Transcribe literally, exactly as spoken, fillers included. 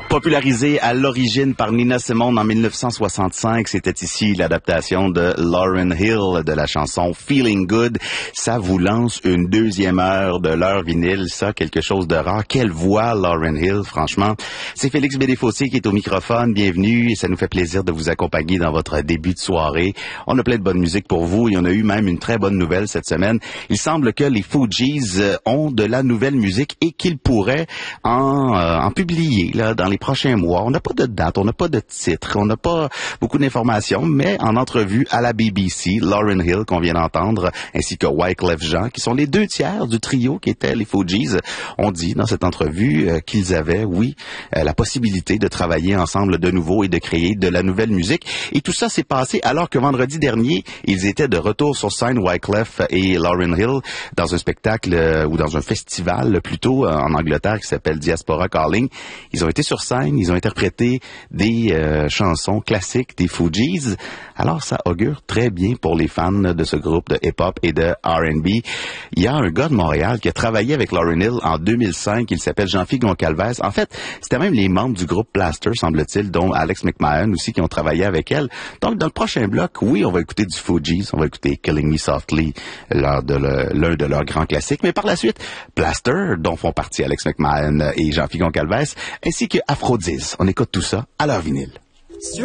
Popularisé à l'origine par Nina Simone en mille neuf cent soixante-cinq, c'était ici l'adaptation de Lauryn Hill de la chanson Feeling Good. Ça vous lance une deuxième heure de l'heure vinyle, ça, quelque chose de rare. Quelle voix, Lauryn Hill, franchement. C'est Félix Bédéfossé qui est au microphone. Bienvenue et ça nous fait plaisir de vous accompagner dans votre début de soirée. On a plein de bonne musique pour vous et on a eu même une très bonne nouvelle cette semaine. Il semble que les Fugees ont de la nouvelle musique et qu'ils pourraient en, euh, en publier là dans les prochains mois. On n'a pas de date, on n'a pas de titre, on n'a pas beaucoup d'informations, mais en entrevue à la B B C, Lauryn Hill, qu'on vient d'entendre, ainsi que Wyclef Jean, qui sont les deux tiers du trio qui étaient les Fugees, ont dit dans cette entrevue euh, qu'ils avaient, oui, euh, la possibilité de travailler ensemble de nouveau et de créer de la nouvelle musique. Et tout ça s'est passé alors que vendredi dernier, ils étaient de retour sur scène, Wyclef et Lauryn Hill, dans un spectacle euh, ou dans un festival plutôt euh, en Angleterre qui s'appelle Diaspora Calling. Ils ont été sur scène, ils ont interprété des euh, chansons classiques des Fugees. Alors ça augure très bien pour les fans de ce groupe de hip-hop et de R and B. Il y a un gars de Montréal qui a travaillé avec Lauryn Hill en deux mille cinq, il s'appelle Jean-Philippe Goncalves. En fait, c'était même les membres du groupe Plaster, semble-t-il, dont Alex McMahon aussi, qui ont travaillé avec elle. Donc dans le prochain bloc, oui, on va écouter du Fugees, on va écouter Killing Me Softly, l'un de, le, l'un de leurs grands classiques, mais par la suite, Plaster, dont font partie Alex McMahon et Jean-Philippe Goncalves, ainsi que Aphrodise. On écoute tout ça à l'heure vinyle.